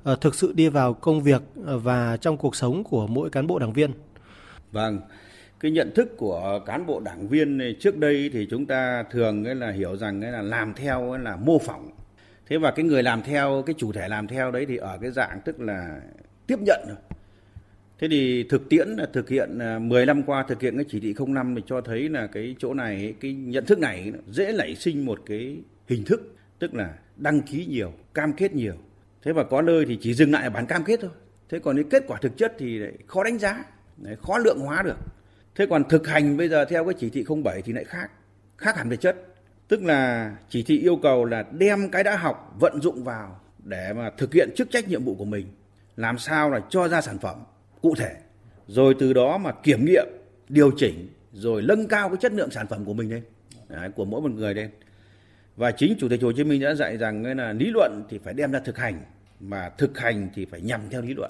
thực sự đi vào công việc và trong cuộc sống của mỗi cán bộ đảng viên? Vâng, cái nhận thức của cán bộ đảng viên trước đây thì chúng ta thường là hiểu rằng là làm theo là mô phỏng. Thế và cái người làm theo, cái chủ thể làm theo đấy thì ở cái dạng tức là tiếp nhận thôi. Thế thì thực tiễn là thực hiện 10 năm qua thực hiện cái chỉ thị 05 thì cho thấy là cái chỗ này, cái nhận thức này dễ nảy sinh một cái hình thức, tức là đăng ký nhiều, cam kết nhiều. Thế và có nơi thì chỉ dừng lại ở bản cam kết thôi. Thế còn cái kết quả thực chất thì lại khó đánh giá, khó lượng hóa được. Thế còn thực hành bây giờ theo cái chỉ thị 07 thì lại khác hẳn về chất. Tức là chỉ thị yêu cầu là đem cái đã học vận dụng vào để mà thực hiện chức trách nhiệm vụ của mình, làm sao là cho ra sản phẩm cụ thể, rồi từ đó mà kiểm nghiệm, điều chỉnh, rồi nâng cao cái chất lượng sản phẩm của mình lên, của mỗi một người lên. Và chính Chủ tịch Hồ Chí Minh đã dạy rằng là lý luận thì phải đem ra thực hành, mà thực hành thì phải nhằm theo lý luận.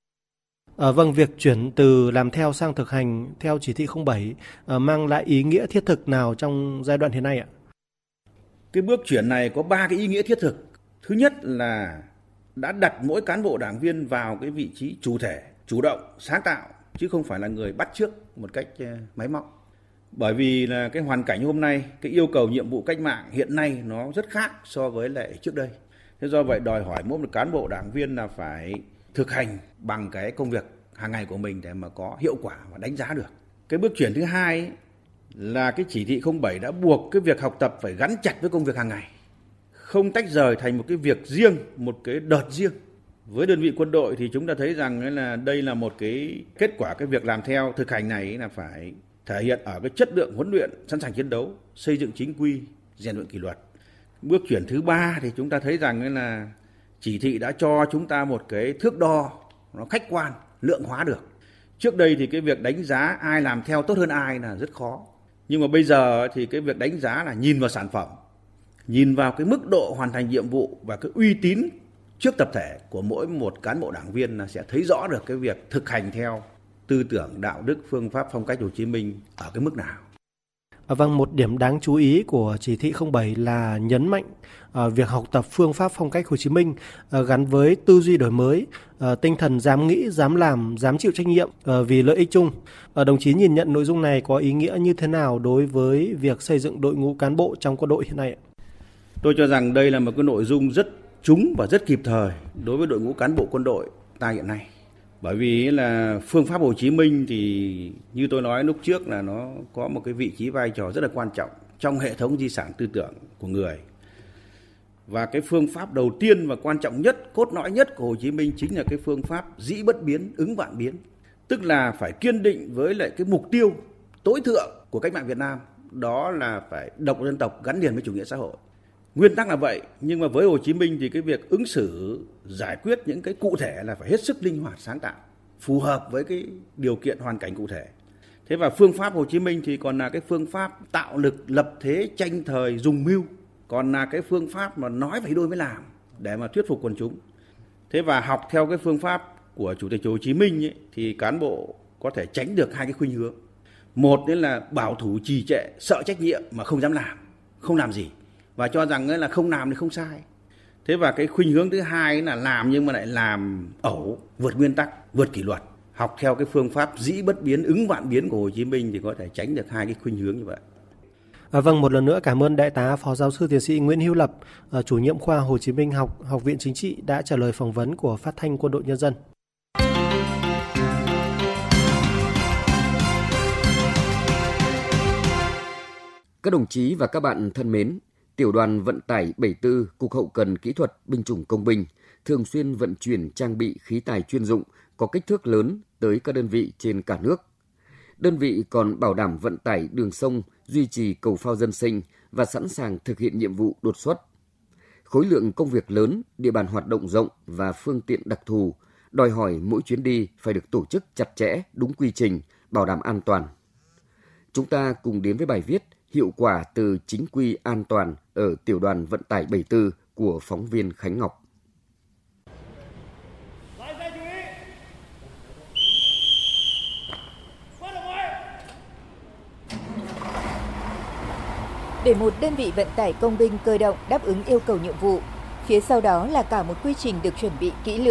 Vâng, việc chuyển từ làm theo sang thực hành theo chỉ thị 07 mang lại ý nghĩa thiết thực nào trong giai đoạn hiện nay ạ? Cái bước chuyển này có 3 cái ý nghĩa thiết thực. Thứ nhất là đã đặt mỗi cán bộ đảng viên vào cái vị trí chủ thể, chủ động, sáng tạo, chứ không phải là người bắt chước một cách máy móc. Bởi vì là cái hoàn cảnh hôm nay, cái yêu cầu nhiệm vụ cách mạng hiện nay nó rất khác so với lại trước đây. Thế do vậy đòi hỏi mỗi một cán bộ đảng viên là phải thực hành bằng cái công việc hàng ngày của mình để mà có hiệu quả và đánh giá được. Cái bước chuyển thứ hai là cái chỉ thị 07 đã buộc cái việc học tập phải gắn chặt với công việc hàng ngày, không tách rời thành một cái việc riêng, một cái đợt riêng. Với đơn vị quân đội thì chúng ta thấy rằng là đây là một cái kết quả cái việc làm theo thực hành này là phải thể hiện ở cái chất lượng huấn luyện, sẵn sàng chiến đấu, xây dựng chính quy, rèn luyện kỷ luật. Bước chuyển thứ ba thì chúng ta thấy rằng là chỉ thị đã cho chúng ta một cái thước đo nó khách quan, lượng hóa được. Trước đây thì cái việc đánh giá ai làm theo tốt hơn ai là rất khó. Nhưng mà bây giờ thì cái việc đánh giá là nhìn vào sản phẩm, nhìn vào cái mức độ hoàn thành nhiệm vụ và cái uy tín trước tập thể của mỗi một cán bộ đảng viên là sẽ thấy rõ được cái việc thực hành theo tư tưởng, đạo đức, phương pháp, phong cách Hồ Chí Minh ở cái mức nào. Vâng, một điểm đáng chú ý của chỉ thị 07 là nhấn mạnh việc học tập phương pháp phong cách Hồ Chí Minh gắn với tư duy đổi mới, tinh thần dám nghĩ, dám làm, dám chịu trách nhiệm vì lợi ích chung. Đồng chí nhìn nhận nội dung này có ý nghĩa như thế nào đối với việc xây dựng đội ngũ cán bộ trong quân đội hiện nay ạ? Tôi cho rằng đây là một cái nội dung rất trúng và rất kịp thời đối với đội ngũ cán bộ quân đội ta hiện nay. Bởi vì là phương pháp Hồ Chí Minh thì như tôi nói lúc trước là nó có một cái vị trí vai trò rất là quan trọng trong hệ thống di sản tư tưởng của người. Và cái phương pháp đầu tiên và quan trọng nhất, cốt lõi nhất của Hồ Chí Minh chính là cái phương pháp dĩ bất biến, ứng vạn biến. Tức là phải kiên định với lại cái mục tiêu tối thượng của cách mạng Việt Nam, đó là phải độc lập dân tộc gắn liền với chủ nghĩa xã hội. Nguyên tắc là vậy, nhưng mà với Hồ Chí Minh thì cái việc ứng xử, giải quyết những cái cụ thể là phải hết sức linh hoạt sáng tạo, phù hợp với cái điều kiện hoàn cảnh cụ thể. Thế và phương pháp Hồ Chí Minh thì còn là cái phương pháp tạo lực, lập thế, tranh thời, dùng mưu, còn là cái phương pháp mà nói phải đôi mới làm để mà thuyết phục quần chúng. Thế và học theo cái phương pháp của Chủ tịch Hồ Chí Minh ấy, thì cán bộ có thể tránh được hai cái khuynh hướng. Một là bảo thủ trì trệ, sợ trách nhiệm mà không dám làm, không làm gì, và cho rằng là không làm thì không sai. Thế và cái khuynh hướng thứ hai là làm nhưng mà lại làm ẩu, vượt nguyên tắc, vượt kỷ luật. Học theo cái phương pháp dĩ bất biến, ứng vạn biến của Hồ Chí Minh thì có thể tránh được hai cái khuynh hướng như vậy. Vâng, một lần nữa cảm ơn Đại tá Phó Giáo sư Tiến sĩ Nguyễn Hữu Lập, chủ nhiệm khoa Hồ Chí Minh học, Học viện Chính trị đã trả lời phỏng vấn của Phát thanh Quân đội Nhân dân. Các đồng chí và các bạn thân mến, Tiểu đoàn Vận tải 74, Cục Hậu cần Kỹ thuật Binh chủng Công binh thường xuyên vận chuyển trang bị khí tài chuyên dụng có kích thước lớn tới các đơn vị trên cả nước. Đơn vị còn bảo đảm vận tải đường sông, duy trì cầu phao dân sinh và sẵn sàng thực hiện nhiệm vụ đột xuất. Khối lượng công việc lớn, địa bàn hoạt động rộng và phương tiện đặc thù, đòi hỏi mỗi chuyến đi phải được tổ chức chặt chẽ, đúng quy trình, bảo đảm an toàn. Chúng ta cùng đến với bài viết Hiệu quả từ chính quy an toàn ở Tiểu đoàn Vận tải 74 của phóng viên Khánh Ngọc. Để một đơn vị vận tải công binh cơ động đáp ứng yêu cầu nhiệm vụ, phía sau đó là cả một quy trình được chuẩn bị kỹ lưỡng.